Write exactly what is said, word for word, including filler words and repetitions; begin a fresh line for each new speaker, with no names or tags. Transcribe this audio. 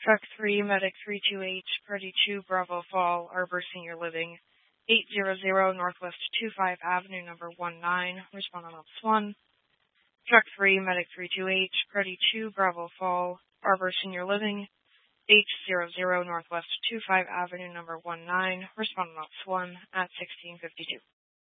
Truck three, Medic three two eight, Party two, Bravo Fall, Arbor Senior Living, eight hundred Northwest twenty-fifth Avenue, number one nine, respond on Ops one. Truck three, Medic three two eight, Party two, Bravo Fall, Arbor Senior Living, eight hundred Northwest twenty-fifth Avenue, number one nine, respond on Ops one at sixteen fifty-two.